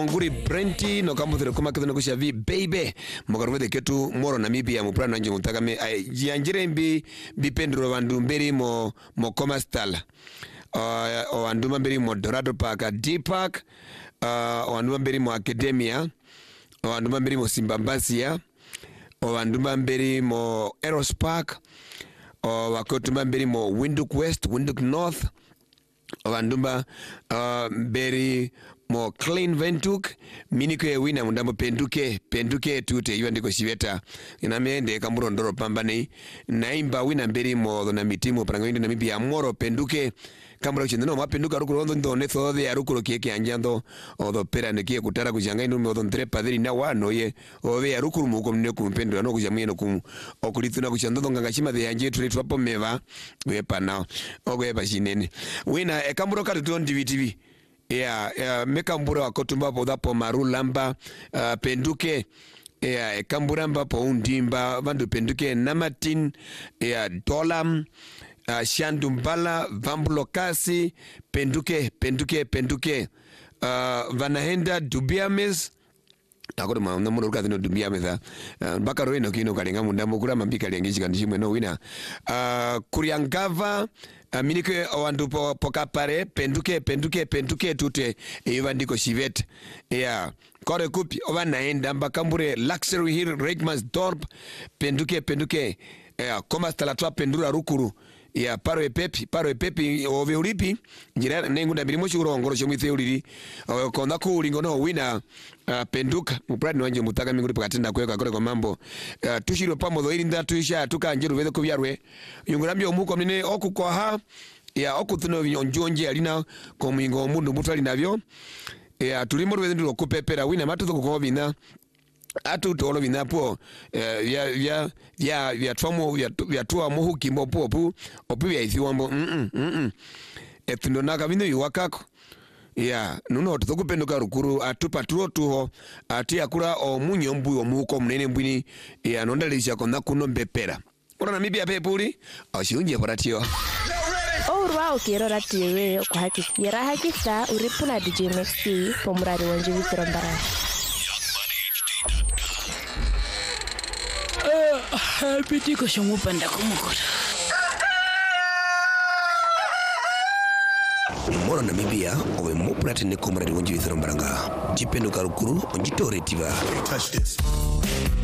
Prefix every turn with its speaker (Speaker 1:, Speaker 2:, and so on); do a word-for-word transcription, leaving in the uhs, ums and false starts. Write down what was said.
Speaker 1: Nguri Brenti no kambuthire kuma kithino kusha vi baby mugarwede ketu moro Namibia mu plano nje mutakame jianjire mbi bipendro vandu mberi mo mo Comastal uh, o anduma mberi mo Dorado Park D Park uh, o anduma mberi mo Academia o anduma mberi mo Simbambasia o anduma mberi mo Eros Park o wakotuma mberi mo Windhoek West Windhoek North o anduma uh, mberi mo Clean Ventuk minike wina mundambo penduke penduke tute iwa ndiko shiveta inamende kamurondoro pambane naimba wina mberi mo na mitimu parangwindi na mibi ya moro penduke kamura kuchindano ma penduka rukuro ndo ndo netho de arukuro kieke anjando odo pera nekie kutara kujanga inu odo ndre padiri na wano ye ove arukuru muko mne kumpendo no kujamwe no kum okulituna kuchando ngangashima de anje tuli twapo meva wepa nao ogweba shinene wina e kamuro katu T V T V yeah, yeah, mekambura wakotumba po dapo marulamba uh, penduke yeah, kamburamba po undimba vandu penduke namatin yeah, dolam uh, shandumbala vambulokasi penduke penduke penduke uh, vanahenda dubiames akoro ma namuno rukazino dubiames uh, bakaro ino kino kalenga mundamo kura mambika lengishi kanishimwe no wina uh, kuriangava Uh, minike owandu po pokapare penduke penduke penduke tute iva ndiko shivet yeah kore kupi ova naenda mbakambure Luxury Hill Regmansdorp penduke penduke yeah Comastal atwa pendura rukuru ya paro epepi paro epepi ove ulipi njira nengu na bilimo shuro ngoro shomwithe uliri uh, konda ku ulingo no wina uh, penduka muprani wanje mutaka minguri pakatenda kweka kore kwa mambo uh, tushiro pamodho ili nda tuisha tuka njeru vede kubyarwe yungurambye omuko mine okukoha ya okutuno vyonjonje alina ko mwingo mundu mutali navyo ya tulimo rweze ndilo kupepera wina matuzo kukovina atu tolo vinapo eh, vya vya vya vya tomo vya vya tua mohu kimbo popu opu vya ithiwambo mm mm mm etndo naka vino yuwakako ya nuno tukupenduka rukuru atupa tuo tuho atia kura o munyombu o muko mnene mbwini ya nondalisha kona kuno mbepera ora Namibia pepuri ashunje paratio
Speaker 2: Ourwa ukirora tiwe kwa haki yara haki sa uripuna D J Maxi pomurari wanje witorombara
Speaker 3: Piti ko siya mupanda kumukura.
Speaker 1: Moro Namibia owe mupurati ne komradi wanje witorombara nga jipendo karukuru onjitore tiva. Touch this.